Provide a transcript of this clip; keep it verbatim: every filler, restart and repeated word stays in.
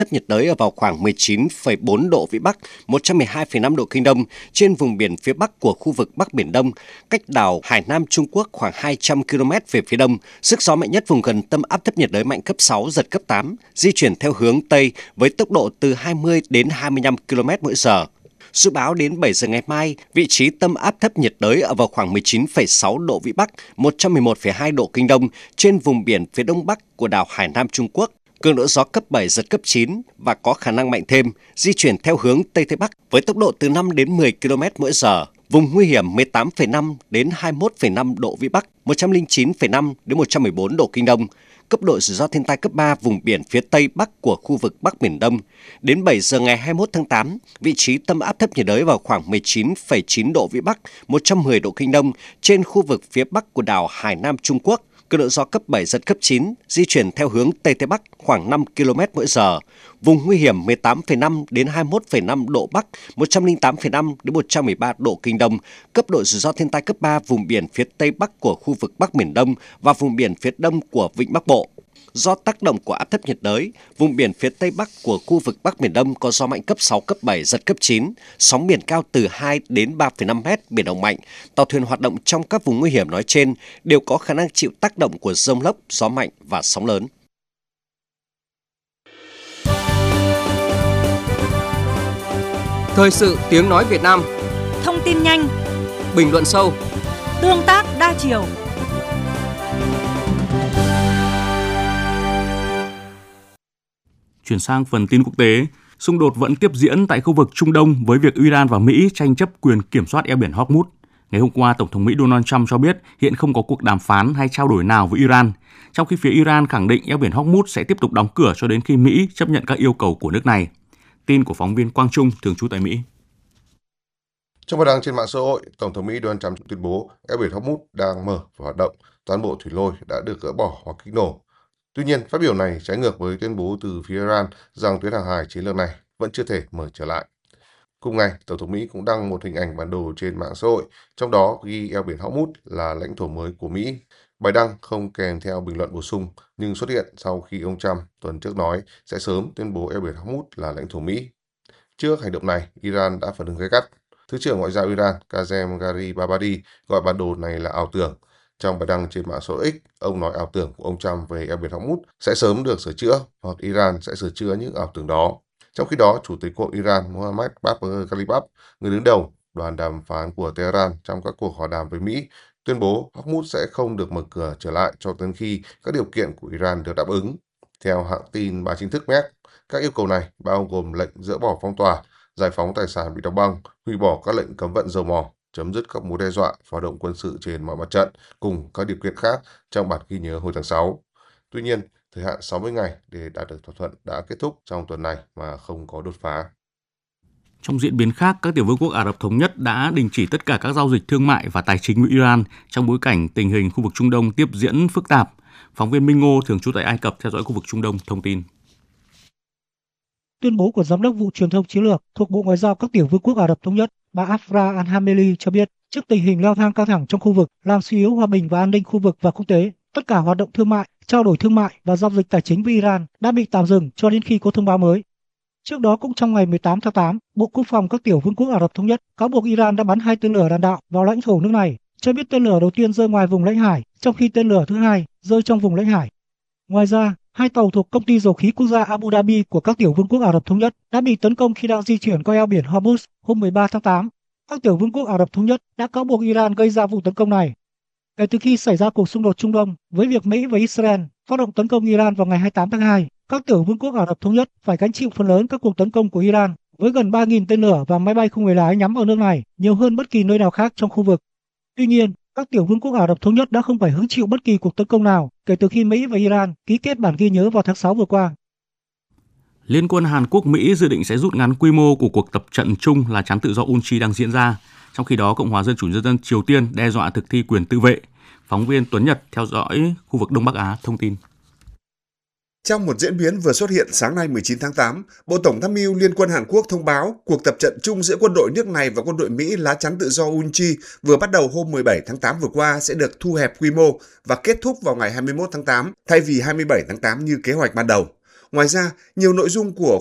thấp nhiệt đới ở vào khoảng mười chín phẩy bốn độ Vĩ Bắc, một trăm mười hai phẩy năm độ Kinh Đông trên vùng biển phía Bắc của khu vực Bắc Biển Đông, cách đảo Hải Nam Trung Quốc khoảng hai trăm ki lô mét về phía đông. Sức gió mạnh nhất vùng gần tâm áp thấp nhiệt đới mạnh cấp sáu, giật cấp tám, di chuyển theo hướng Tây với tốc độ từ hai mươi đến hai mươi lăm ki lô mét mỗi giờ. Dự báo đến bảy giờ ngày mai, vị trí tâm áp thấp nhiệt đới ở vào khoảng mười chín phẩy sáu độ Vĩ Bắc, một trăm mười một phẩy hai độ Kinh Đông trên vùng biển phía đông bắc của đảo Hải Nam Trung Quốc. Cường độ gió cấp bảy, giật cấp chín và có khả năng mạnh thêm, di chuyển theo hướng Tây Tây Bắc với tốc độ từ năm đến mười ki lô mét mỗi giờ. Vùng nguy hiểm mười tám phẩy năm đến hai mươi mốt phẩy năm độ Vĩ Bắc, một trăm lẻ chín phẩy năm đến một trăm mười bốn độ Kinh Đông. Cấp độ rủi ro thiên tai cấp ba vùng biển phía Tây Bắc của khu vực Bắc Biển Đông. Đến bảy giờ ngày hai mươi mốt tháng tám, vị trí tâm áp thấp nhiệt đới vào khoảng mười chín phẩy chín độ Vĩ Bắc, một trăm mười độ Kinh Đông trên khu vực phía Bắc của đảo Hải Nam Trung Quốc. Cường độ gió cấp bảy, giật cấp chín, di chuyển theo hướng Tây Tây Bắc khoảng năm ki lô mét mỗi giờ. Vùng nguy hiểm mười tám phẩy năm đến hai mươi mốt phẩy năm độ Bắc, một trăm lẻ tám phẩy năm đến một trăm mười ba độ Kinh Đông. Cấp độ rủi ro thiên tai cấp ba vùng biển phía Tây Bắc của khu vực Bắc Biển Đông và vùng biển phía Đông của Vịnh Bắc Bộ. Do tác động của áp thấp nhiệt đới, vùng biển phía Tây Bắc của khu vực Bắc Biển Đông có gió mạnh cấp sáu, cấp bảy, giật cấp chín, sóng biển cao từ hai đến ba phẩy năm mét, biển động mạnh. Tàu thuyền hoạt động trong các vùng nguy hiểm nói trên đều có khả năng chịu tác động của dông lốc, gió mạnh và sóng lớn. Thời sự tiếng nói Việt Nam. Thông tin nhanh, bình luận sâu, tương tác đa chiều. Chuyển sang phần tin quốc tế, xung đột vẫn tiếp diễn tại khu vực Trung Đông với việc Iran và Mỹ tranh chấp quyền kiểm soát eo biển Hormuz. Ngày hôm qua, Tổng thống Mỹ Donald Trump cho biết hiện không có cuộc đàm phán hay trao đổi nào với Iran, trong khi phía Iran khẳng định eo biển Hormuz sẽ tiếp tục đóng cửa cho đến khi Mỹ chấp nhận các yêu cầu của nước này. Tin của phóng viên Quang Trung, thường trú tại Mỹ. Trong bài đăng trên mạng xã hội, Tổng thống Mỹ Donald Trump tuyên bố eo biển Hormuz đang mở và hoạt động, toàn bộ thủy lôi đã được gỡ bỏ hoặc kích nổ. Tuy nhiên, phát biểu này trái ngược với tuyên bố từ phía Iran rằng tuyến hàng hải chiến lược này vẫn chưa thể mở trở lại. Cùng ngày, Tổng thống Mỹ cũng đăng một hình ảnh bản đồ trên mạng xã hội, trong đó ghi eo biển Hormuz là lãnh thổ mới của Mỹ. Bài đăng không kèm theo bình luận bổ sung, nhưng xuất hiện sau khi ông Trump tuần trước nói sẽ sớm tuyên bố eo biển Hormuz là lãnh thổ Mỹ. Trước hành động này, Iran đã phản ứng gay gắt. Thứ trưởng Ngoại giao Iran Kazem Gharibabadi gọi bản đồ này là ảo tưởng. Trong bài đăng trên mạng xã hội X, ông nói ảo tưởng của ông Trump về eo biển Hormuz sẽ sớm được sửa chữa hoặc Iran sẽ sửa chữa những ảo tưởng đó. Trong khi đó, Chủ tịch Quốc hội Iran Mohammad Bagher Ghalibaf, người đứng đầu đoàn đàm phán của Tehran trong các cuộc hòa đàm với Mỹ, tuyên bố Hormuz sẽ không được mở cửa trở lại cho đến khi các điều kiện của Iran được đáp ứng. Theo hãng tin báo chính thức Merc, các yêu cầu này bao gồm lệnh dỡ bỏ phong tỏa, giải phóng tài sản bị đóng băng, hủy bỏ các lệnh cấm vận dầu mỏ, chấm dứt các mối đe dọa và hoạt động quân sự trên mọi mặt trận cùng các điều kiện khác trong bản ghi nhớ hồi tháng sáu. Tuy nhiên, thời hạn sáu mươi ngày để đạt được thỏa thuận đã kết thúc trong tuần này mà không có đột phá. Trong diễn biến khác, các tiểu vương quốc Ả Rập Thống Nhất đã đình chỉ tất cả các giao dịch thương mại và tài chính với Iran trong bối cảnh tình hình khu vực Trung Đông tiếp diễn phức tạp. Phóng viên Minh Ngô thường trú tại Ai Cập theo dõi khu vực Trung Đông thông tin. Tuyên bố của Giám đốc vụ truyền thông chiến lược thuộc Bộ Ngoại giao các tiểu vương quốc Ả Rập Thống Nhất, bà Afra Al-Hameli cho biết, trước tình hình leo thang căng thẳng trong khu vực làm suy yếu hòa bình và an ninh khu vực và quốc tế, tất cả hoạt động thương mại, trao đổi thương mại và giao dịch tài chính với Iran đã bị tạm dừng cho đến khi có thông báo mới. Trước đó cũng trong ngày mười tám tháng tám, Bộ Quốc phòng các tiểu vương quốc Ả Rập Thống Nhất cáo buộc Iran đã bắn hai tên lửa đạn đạo vào lãnh thổ nước này, cho biết tên lửa đầu tiên rơi ngoài vùng lãnh hải, trong khi tên lửa thứ hai rơi trong vùng lãnh hải. Ngoài ra, hai tàu thuộc công ty dầu khí quốc gia Abu Dhabi của các tiểu vương quốc Ả Rập Thống Nhất đã bị tấn công khi đang di chuyển qua eo biển Hormuz hôm mười ba tháng tám. Các tiểu vương quốc Ả Rập Thống Nhất đã cáo buộc Iran gây ra vụ tấn công này. Kể từ khi xảy ra cuộc xung đột Trung Đông với việc Mỹ và Israel phát động tấn công Iran vào ngày hai mươi tám tháng hai, các tiểu vương quốc Ả Rập Thống Nhất phải gánh chịu phần lớn các cuộc tấn công của Iran với gần ba nghìn tên lửa và máy bay không người lái nhắm vào nước này, nhiều hơn bất kỳ nơi nào khác trong khu vực. Tuy nhiên, các tiểu vương quốc Ả Rập Thống Nhất đã không phải hứng chịu bất kỳ cuộc tấn công nào kể từ khi Mỹ và Iran ký kết bản ghi nhớ vào tháng sáu vừa qua. Liên quân Hàn Quốc-Mỹ dự định sẽ rút ngắn quy mô của cuộc tập trận chung là trán tự do Unchi đang diễn ra. Trong khi đó, Cộng hòa Dân chủ Nhân dân Triều Tiên đe dọa thực thi quyền tự vệ. Phóng viên Tuấn Nhật theo dõi khu vực Đông Bắc Á thông tin. Trong một diễn biến vừa xuất hiện sáng nay mười chín tháng tám, Bộ Tổng tham mưu Liên quân Hàn Quốc thông báo cuộc tập trận chung giữa quân đội nước này và quân đội Mỹ lá chắn tự do Unchi vừa bắt đầu hôm mười bảy tháng tám vừa qua sẽ được thu hẹp quy mô và kết thúc vào ngày hai mươi mốt tháng tám thay vì hai mươi bảy tháng tám như kế hoạch ban đầu. Ngoài ra, nhiều nội dung của